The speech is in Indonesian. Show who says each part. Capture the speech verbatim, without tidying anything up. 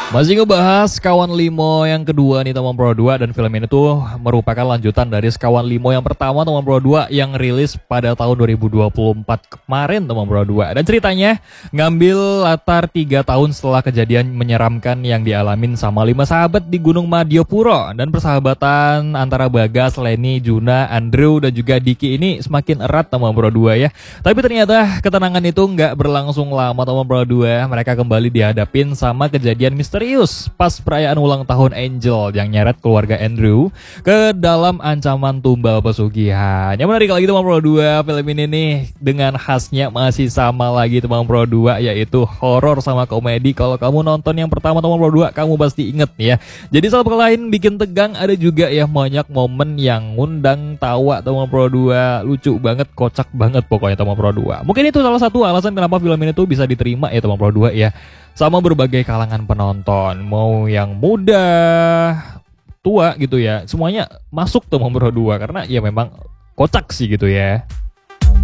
Speaker 1: Masih ngebahas Sekawan Limo yang kedua nih teman Pro dua, dan film ini tuh merupakan lanjutan dari Sekawan Limo yang pertama teman Pro dua yang rilis pada tahun dua ribu dua puluh empat kemarin teman Pro dua. Dan ceritanya ngambil latar tiga tahun setelah kejadian menyeramkan yang dialamin sama lima sahabat di Gunung Madiopuro, dan persahabatan antara Bagas, Lenny, Juna, Andrew dan juga Diki ini semakin erat teman Pro dua ya. Tapi ternyata ketenangan itu nggak berlangsung lama teman Pro dua. Mereka kembali dihadapin sama kejadian misterius pas perayaan ulang tahun Angel yang nyeret keluarga Andrew ke dalam ancaman tumbal pesugihan. Yang menarik lagi teman Pro dua, film ini nih dengan khasnya masih sama lagi teman Pro dua, yaitu horor sama komedi. Kalau kamu nonton yang pertama teman Pro dua, kamu pasti inget ya. Jadi satu lain bikin tegang, ada juga ya banyak momen yang ngundang tawa teman Pro dua. Lucu banget, kocak banget pokoknya teman Pro dua. Mungkin itu salah satu alasan kenapa film ini tuh bisa diterima ya teman Pro dua ya, sama berbagai kalangan penonton, mau yang muda, tua gitu ya, semuanya masuk tuh Pro dua karena ya memang kocak sih gitu ya.